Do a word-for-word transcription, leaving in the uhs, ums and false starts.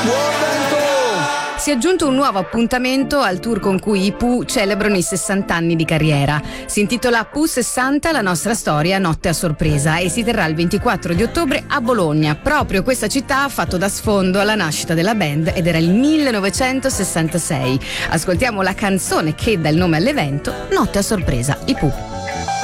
Si è aggiunto un nuovo appuntamento al tour con cui i Pooh celebrano i sessanta anni di carriera. Si intitola Pooh sessanta, la nostra storia, notte a sorpresa, e si terrà il ventiquattro di ottobre a Bologna. Proprio questa città ha fatto da sfondo alla nascita della band ed era il millenovecentosessantasei. Ascoltiamo la canzone che dà il nome all'evento, Notte a sorpresa, i Pooh.